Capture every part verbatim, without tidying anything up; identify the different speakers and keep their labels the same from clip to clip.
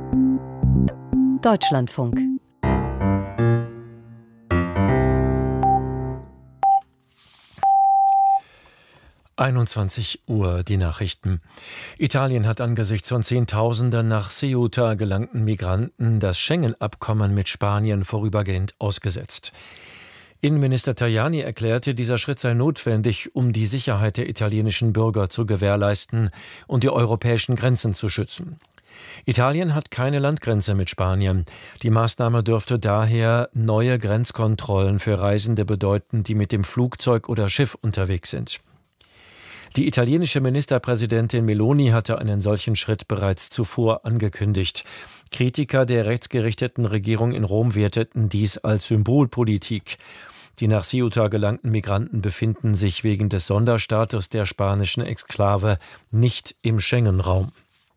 Speaker 1: Deutschlandfunk.
Speaker 2: einundzwanzig Uhr, die Nachrichten. Italien hat angesichts von Zehntausenden nach Ceuta gelangten Migranten das Schengen-Abkommen mit Spanien vorübergehend ausgesetzt. Innenminister Tajani erklärte, dieser Schritt sei notwendig, um die Sicherheit der italienischen Bürger zu gewährleisten und die europäischen Grenzen zu schützen. Italien hat keine Landgrenze mit Spanien. Die Maßnahme dürfte daher neue Grenzkontrollen für Reisende bedeuten, die mit dem Flugzeug oder Schiff unterwegs sind. Die italienische Ministerpräsidentin Meloni hatte einen solchen Schritt bereits zuvor angekündigt. Kritiker der rechtsgerichteten Regierung in Rom werteten dies als Symbolpolitik. Die nach Ceuta gelangten Migranten befinden sich wegen des Sonderstatus der spanischen Exklave nicht im Schengen-Raum.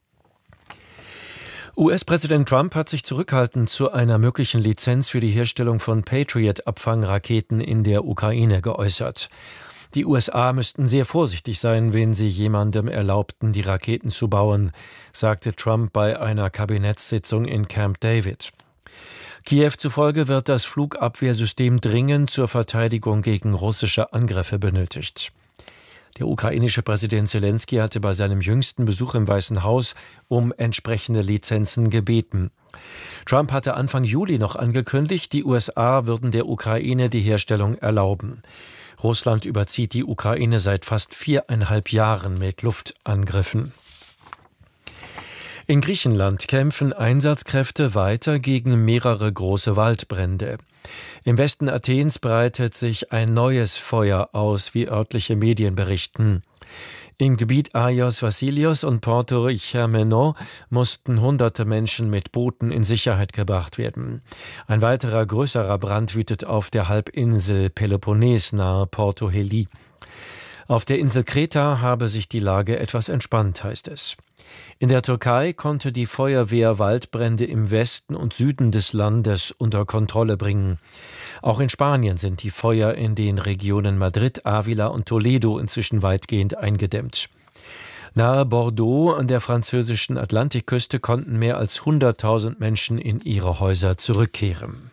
Speaker 2: U S-Präsident Trump hat sich zurückhaltend zu einer möglichen Lizenz für die Herstellung von Patriot-Abfangraketen in der Ukraine geäußert. Die U S A müssten sehr vorsichtig sein, wenn sie jemandem erlaubten, die Raketen zu bauen, sagte Trump bei einer Kabinettssitzung in Camp David. Kiew zufolge wird das Flugabwehrsystem dringend zur Verteidigung gegen russische Angriffe benötigt. Der ukrainische Präsident Zelensky hatte bei seinem jüngsten Besuch im Weißen Haus um entsprechende Lizenzen gebeten. Trump hatte Anfang Juli noch angekündigt, die U S A würden der Ukraine die Herstellung erlauben. Russland überzieht die Ukraine seit fast viereinhalb Jahren mit Luftangriffen. In Griechenland kämpfen Einsatzkräfte weiter gegen mehrere große Waldbrände. Im Westen Athens breitet sich ein neues Feuer aus, wie örtliche Medien berichten. Im Gebiet Agios Vassilios und Porto Ichermenoi mussten hunderte Menschen mit Booten in Sicherheit gebracht werden. Ein weiterer größerer Brand wütet auf der Halbinsel Peloponnes nahe Porto Heli. Auf der Insel Kreta habe sich die Lage etwas entspannt, heißt es. In der Türkei konnte die Feuerwehr Waldbrände im Westen und Süden des Landes unter Kontrolle bringen. Auch in Spanien sind die Feuer in den Regionen Madrid, Ávila und Toledo inzwischen weitgehend eingedämmt. Nahe Bordeaux an der französischen Atlantikküste konnten mehr als hunderttausend Menschen in ihre Häuser zurückkehren.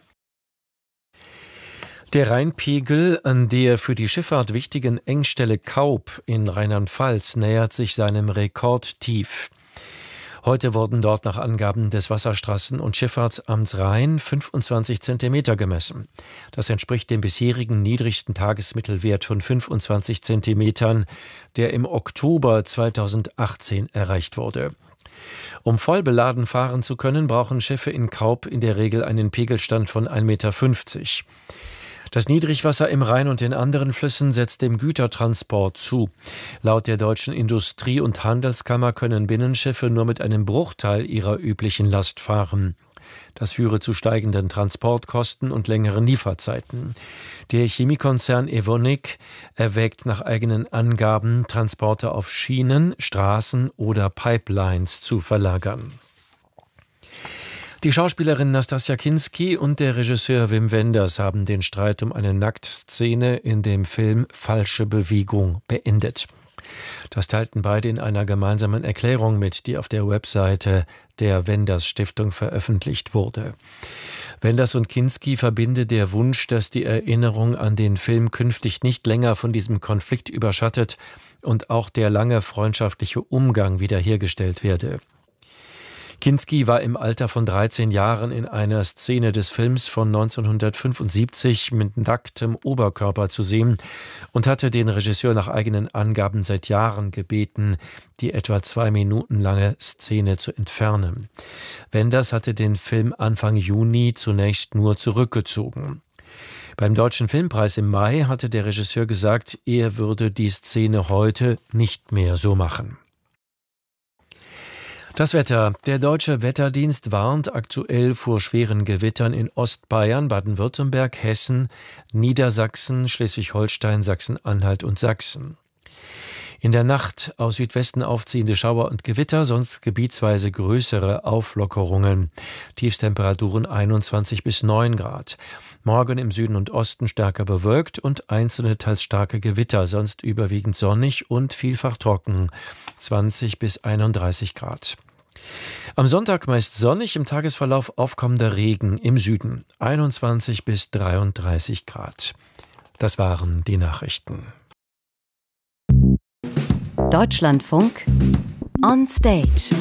Speaker 2: Der Rheinpegel an der für die Schifffahrt wichtigen Engstelle Kaub in Rheinland-Pfalz nähert sich seinem Rekordtief. Heute wurden dort nach Angaben des Wasserstraßen- und Schifffahrtsamts Rhein fünfundzwanzig Zentimeter gemessen. Das entspricht dem bisherigen niedrigsten Tagesmittelwert von fünfundzwanzig Zentimetern, der im Oktober zweitausendachtzehn erreicht wurde. Um voll beladen fahren zu können, brauchen Schiffe in Kaub in der Regel einen Pegelstand von ein Meter fünfzig. Das Niedrigwasser im Rhein und in anderen Flüssen setzt dem Gütertransport zu. Laut der Deutschen Industrie- und Handelskammer können Binnenschiffe nur mit einem Bruchteil ihrer üblichen Last fahren. Das führe zu steigenden Transportkosten und längeren Lieferzeiten. Der Chemiekonzern Evonik erwägt nach eigenen Angaben, Transporte auf Schienen, Straßen oder Pipelines zu verlagern. Die Schauspielerin Nastassja Kinski und der Regisseur Wim Wenders haben den Streit um eine Nacktszene in dem Film Falsche Bewegung beendet. Das teilten beide in einer gemeinsamen Erklärung mit, die auf der Webseite der Wenders Stiftung veröffentlicht wurde. Wenders und Kinski verbinde der Wunsch, dass die Erinnerung an den Film künftig nicht länger von diesem Konflikt überschattet und auch der lange freundschaftliche Umgang wiederhergestellt werde. Kinski war im Alter von dreizehn Jahren in einer Szene des Films von neunzehnhundertfünfundsiebzig mit nacktem Oberkörper zu sehen und hatte den Regisseur nach eigenen Angaben seit Jahren gebeten, die etwa zwei Minuten lange Szene zu entfernen. Wenders hatte den Film Anfang Juni zunächst nur zurückgezogen. Beim Deutschen Filmpreis im Mai hatte der Regisseur gesagt, er würde die Szene heute nicht mehr so machen. Das Wetter. Der Deutsche Wetterdienst warnt aktuell vor schweren Gewittern in Ostbayern, Baden-Württemberg, Hessen, Niedersachsen, Schleswig-Holstein, Sachsen-Anhalt und Sachsen. In der Nacht aus Südwesten aufziehende Schauer und Gewitter, sonst gebietsweise größere Auflockerungen. Tiefstemperaturen einundzwanzig bis neun Grad. Morgen im Süden und Osten stärker bewölkt und einzelne teils starke Gewitter, sonst überwiegend sonnig und vielfach trocken. zwanzig bis einunddreißig Grad. Am Sonntag meist sonnig, im Tagesverlauf aufkommender Regen im Süden. einundzwanzig bis dreiunddreißig Grad. Das waren die Nachrichten.
Speaker 1: Deutschlandfunk on Stage.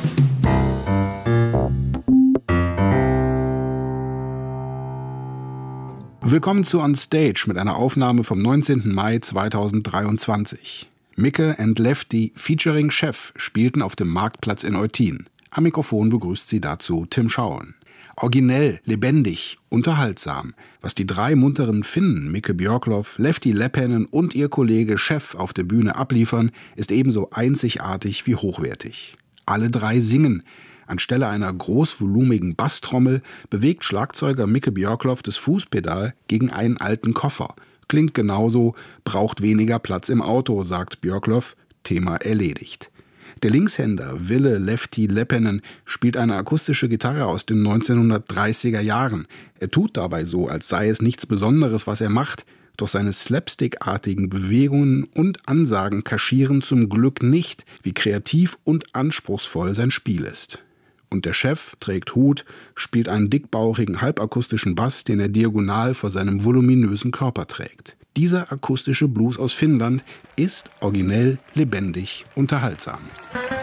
Speaker 3: Willkommen zu On Stage mit einer Aufnahme vom neunzehnten Mai zweitausenddreiundzwanzig. Micke and Lefty featuring Chef spielten auf dem Marktplatz in Eutin. Am Mikrofon begrüßt sie dazu Tim Schauen. Originell, lebendig, unterhaltsam. Was die drei munteren Finnen Micke Björkloff, Lefty Leppänen und ihr Kollege Chef auf der Bühne abliefern, ist ebenso einzigartig wie hochwertig. Alle drei singen. Anstelle einer großvolumigen Basstrommel bewegt Schlagzeuger Micke Björkloff das Fußpedal gegen einen alten Koffer. Klingt genauso, braucht weniger Platz im Auto, sagt Björkloff. Thema erledigt. Der Linkshänder Ville Lefty Leppänen spielt eine akustische Gitarre aus den neunzehnhundertdreißiger Jahren. Er tut dabei so, als sei es nichts Besonderes, was er macht, doch seine slapstickartigen Bewegungen und Ansagen kaschieren zum Glück nicht, wie kreativ und anspruchsvoll sein Spiel ist. Und der Chef trägt Hut, spielt einen dickbauchigen halbakustischen Bass, den er diagonal vor seinem voluminösen Körper trägt. Dieser akustische Blues aus Finnland ist originell, lebendig, unterhaltsam.